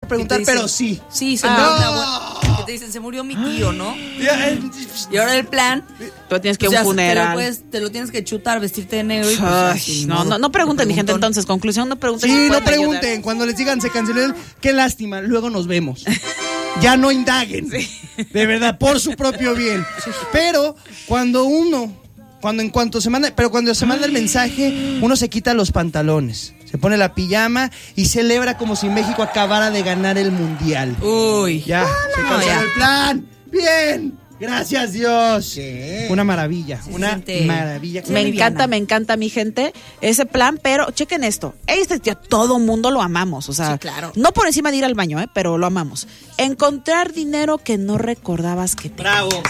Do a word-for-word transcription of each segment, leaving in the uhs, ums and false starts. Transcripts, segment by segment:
preguntar, dicen, pero sí. Sí, se Ah. murió mi abuelo. Que te dicen, se murió mi tío, ¿no? Y ahora el plan. Tú tienes que ir pues a un ya Te lo, funeral. puedes, te lo tienes que chutar, vestirte de negro y pues, Ay, así, no, no, no pregunten, mi gente, entonces, conclusión, no pregunten. si Sí, no pueden pregunten. ayudar. Cuando les digan se canceló, el- qué lástima, luego nos vemos. Ya no indaguen. De verdad, por su propio bien. Pero cuando uno, cuando en cuanto se manda, pero cuando se manda el mensaje, uno se quita los pantalones, se pone la pijama y celebra como si México acabara de ganar el mundial. Uy. Ya, se canceló ya. el plan. Bien. Gracias, Dios. Una maravilla, Se una siente- maravilla. Me encanta, me encanta, mi gente, ese plan, pero chequen esto. Este tío, todo mundo lo amamos, o sea, Sí, claro. no por encima de ir al baño, ¿eh? Pero lo amamos. Encontrar dinero que no recordabas que tenías. Bravo.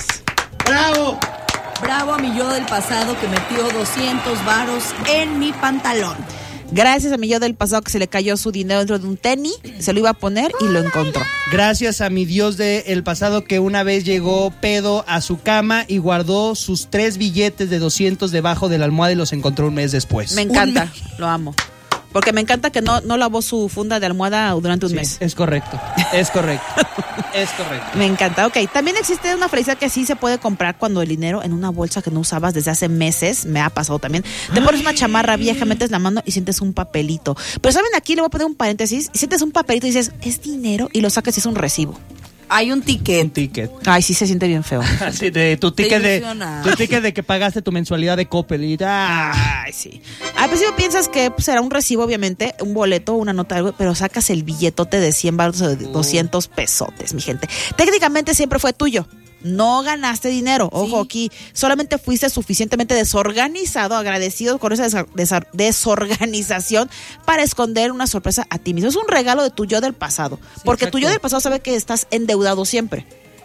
Bravo. Bravo a mi yo del pasado que metió doscientos varos en mi pantalón. Gracias a mi yo del pasado que se le cayó su dinero dentro de un tenis, se lo iba a poner y lo encontró. Gracias a mi Dios del pasado que una vez llegó pedo a su cama y guardó sus tres billetes de doscientos debajo de la almohada y los encontró un mes después. Me encanta, lo amo. Porque me encanta que no, no lavó su funda de almohada durante un Sí, mes. es correcto, es correcto, es correcto. Me encanta, ok. También existe una felicidad que sí se puede comprar cuando el dinero en una bolsa que no usabas desde hace meses, me ha pasado también. Te pones una chamarra vieja, metes la mano y sientes un papelito. Pero ¿saben? Aquí le voy a poner un paréntesis. Y sientes un papelito y dices, es dinero, y lo sacas y es un recibo. Hay un ticket. Un ticket. Ay, sí se siente bien feo. Así de tu ticket de ilusiona. tu ticket de que pagaste tu mensualidad de Coppel y ah, Ay, sí. Al principio piensas que pues, será un recibo, obviamente, un boleto, una nota, algo, pero sacas el billetote de cien baros o de doscientos pesotes, mi gente. Técnicamente siempre fue tuyo. No ganaste dinero. Ojo, Sí. aquí solamente fuiste suficientemente desorganizado, agradecido con esa desa- desa- desorganización para esconder una sorpresa a ti mismo. Es un regalo de tu yo del pasado. porque tu exacto. yo del pasado sabe que estás endeudado siempre.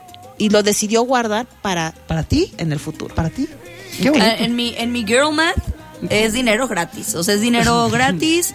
Y lo decidió guardar para ¿para ti? en el futuro. ¿Para ti? Qué bonito. Eh, En mi, en mi girl math es dinero gratis. O sea, es dinero gratis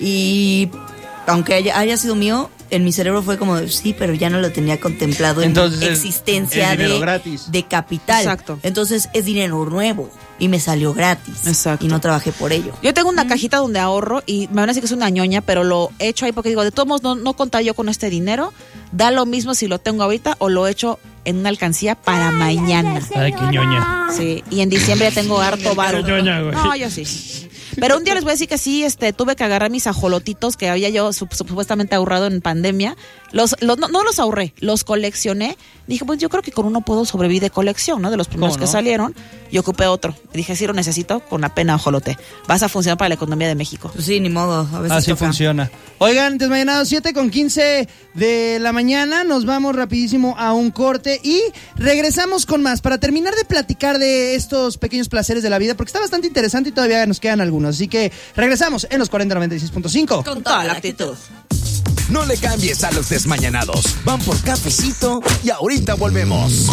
y aunque haya, haya sido mío, en mi cerebro fue como, sí, pero ya no lo tenía contemplado Entonces, en mi es- existencia es dinero de, gratis. de capital. Exacto. Entonces es dinero nuevo y me salió gratis. Exacto. Y no trabajé por ello. Yo tengo una cajita donde ahorro y me van a decir que es una ñoña, pero lo he hecho ahí porque digo, de todos modos no, no contar yo con este dinero. Da lo mismo si lo tengo ahorita o lo he hecho en una alcancía para mañana. Ay, qué ñoña. Sí, y en diciembre ya tengo harto varo. ñoña, güey. No, yo sí. Pero un día les voy a decir que sí, este, tuve que agarrar mis ajolotitos que había yo sup- supuestamente ahorrado en pandemia. Los, los no, no los ahorré, los coleccioné. Dije, pues yo creo que con uno puedo sobrevivir de colección, ¿no? De los primeros ¿Cómo que no? salieron. Y ocupé otro. Y dije, sí lo necesito, con la pena ajolote. Vas a funcionar para la economía de México. Pues sí, ni modo. A veces Así toca. funciona. Oigan, desmañanados, siete con quince de la mañana. Nos vamos rapidísimo a un corte y regresamos con más para terminar de platicar de estos pequeños placeres de la vida, porque está bastante interesante y todavía nos quedan algunos. Así que regresamos en los cuarenta noventa y seis punto cinco. Con toda la actitud. No le cambies a los desmañanados. Van por cafecito y ahorita volvemos.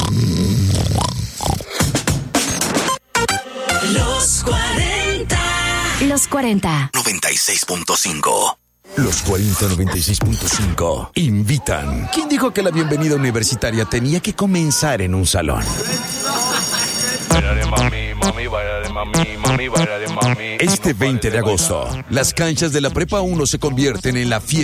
Los cuarenta. Los cuarenta. noventa y seis punto cinco. Los cuarenta noventa y seis punto cinco invitan. ¿Quién dijo que la bienvenida universitaria tenía que comenzar en un salón? Este veinte de agosto, las canchas de la Prepa uno se convierten en la fiesta